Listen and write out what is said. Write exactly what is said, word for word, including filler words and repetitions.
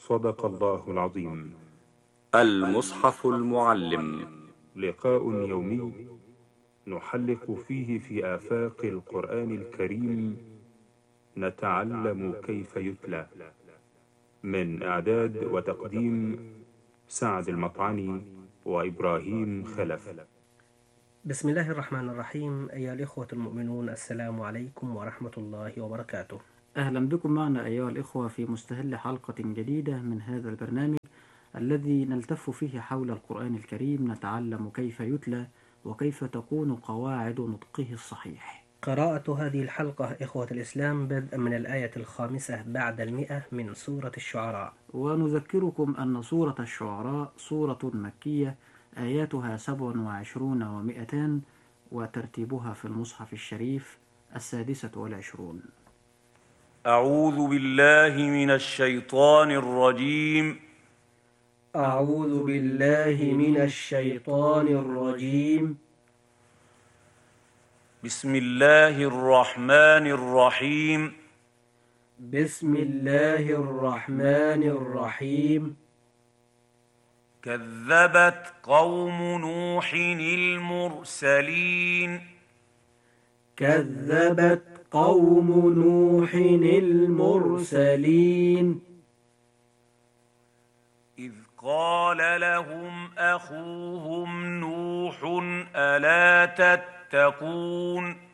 صدق الله العظيم. المصحف المعلم، لقاء يومي نحلق فيه في آفاق القرآن الكريم، نتعلم كيف يتلى. من إعداد وتقديم سعد المطعني وإبراهيم خلف. بسم الله الرحمن الرحيم. أيها الإخوة المؤمنون، السلام عليكم ورحمة الله وبركاته. أهلا بكم معنا أيها الإخوة في مستهل حلقة جديدة من هذا البرنامج الذي نلتف فيه حول القرآن الكريم، نتعلم كيف يتلى وكيف تكون قواعد نطقه الصحيح. قراءة هذه الحلقة إخوة الإسلام بدءا من الآية الخامسة بعد المئة من سورة الشعراء. ونذكركم أن سورة الشعراء سورة مكية، آياتها سبع وعشرون ومئتان، وترتيبها في المصحف الشريف السادسة والعشرون. أعوذ بالله من الشيطان الرجيم. أعوذ بالله من الشيطان الرجيم. بسم الله الرحمن الرحيم. بسم الله الرحمن الرحيم. كذبت قوم نوح المرسلين. كذبت قوم نوح المرسلين. إذ قال لهم أخوهم نوح ألا تتقون